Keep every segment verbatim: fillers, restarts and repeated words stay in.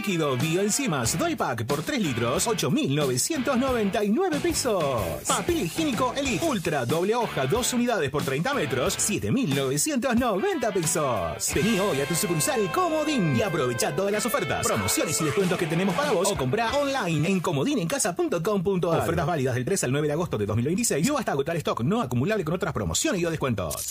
líquido Bioenzimas Doypack por tres litros, ocho mil novecientos noventa y nueve pesos. Papel higiénico Elite Ultra doble hoja, dos unidades por treinta metros, siete mil novecientos noventa pesos. Vení hoy a tu sucursal Comodín y aprovecha todas las ofertas, promociones y descuentos que tenemos para vos o comprá online en comodinencasa punto com punto a r. Ofertas válidas del tres al nueve de agosto de dos mil veintiséis y hasta agotar stock no acumulable con otras promociones y o descuentos.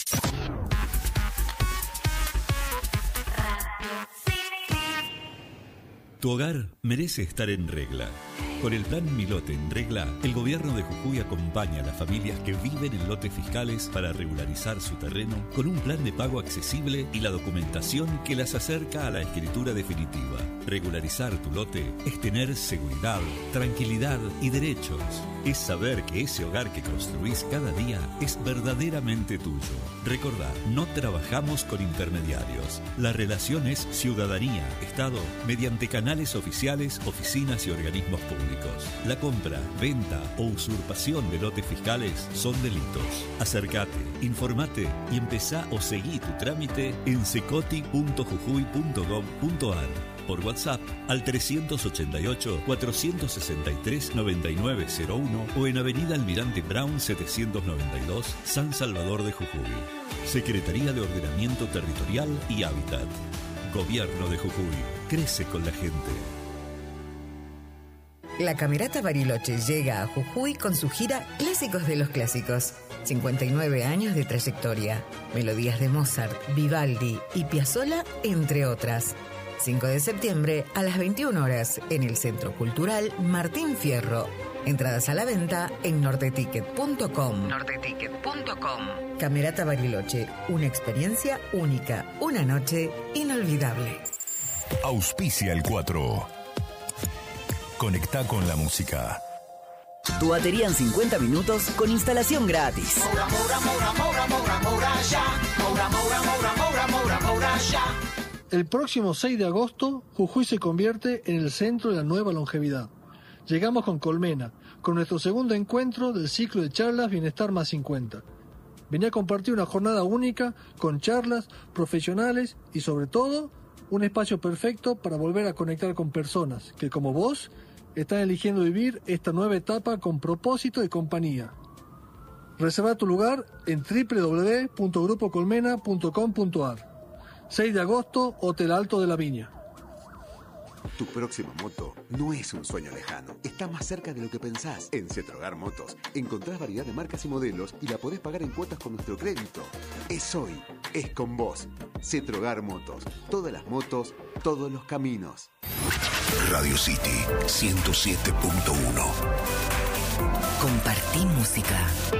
Tu hogar merece estar en regla. Con el plan Mi Lote en Regla, el gobierno de Jujuy acompaña a las familias que viven en lotes fiscales para regularizar su terreno con un plan de pago accesible y la documentación que las acerca a la escritura definitiva. Regularizar tu lote es tener seguridad, tranquilidad y derechos. Es saber que ese hogar que construís cada día es verdaderamente tuyo. Recordá, no trabajamos con intermediarios. La relación es ciudadanía-Estado mediante canales oficiales, oficinas y organismos públicos. La compra, venta o usurpación de lotes fiscales son delitos. Acércate, informate y empezá o seguí tu trámite en secoti punto jujuy punto gov punto ar. Por WhatsApp al trescientos ochenta y ocho, cuatrocientos sesenta y tres, noventa y nueve cero uno o en Avenida Almirante Brown setecientos noventa y dos, San Salvador de Jujuy. Secretaría de Ordenamiento Territorial y Hábitat. Gobierno de Jujuy. Crece con la gente. La Camerata Bariloche llega a Jujuy con su gira Clásicos de los Clásicos. cincuenta y nueve años de trayectoria. Melodías de Mozart, Vivaldi y Piazzolla, entre otras. cinco de septiembre a las veintiuna horas en el Centro Cultural Martín Fierro. Entradas a la venta en norteticket punto com. norteticket punto com. Camerata Bariloche, una experiencia única, una noche inolvidable. Auspicia el cuatro. Conecta con la música. Tu batería en cincuenta minutos con instalación gratis. Moura, moura, moura, moura, moura, moura, ya. Moura, moura, moura, moura, moura, moura, ya. El próximo seis de agosto, Jujuy se convierte en el centro de la nueva longevidad. Llegamos con Colmena, con nuestro segundo encuentro del ciclo de charlas Bienestar más cincuenta. Vení a compartir una jornada única con charlas profesionales y, sobre todo, un espacio perfecto para volver a conectar con personas que, como vos, están eligiendo vivir esta nueva etapa con propósito y compañía. Reserva tu lugar en doble u doble u doble u punto grupo colmena punto com punto ar. seis de agosto, Hotel Alto de la Viña. Tu próxima moto no es un sueño lejano. Está más cerca de lo que pensás. En Cetrogar Motos encontrás variedad de marcas y modelos y la podés pagar en cuotas con nuestro crédito. Es hoy, es con vos. Cetrogar Motos. Todas las motos, todos los caminos. Radio City ciento siete punto uno. Compartí música.